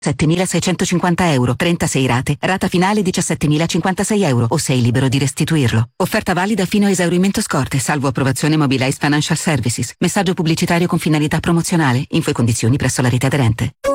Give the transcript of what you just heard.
€7.650, 36 rate, rata finale €17.056 o sei libero di restituirlo. Offerta valida fino a esaurimento scorte, salvo approvazione Mobilize Financial Services. Messaggio pubblicitario con finalità promozionale. Info e condizioni presso la rete aderente.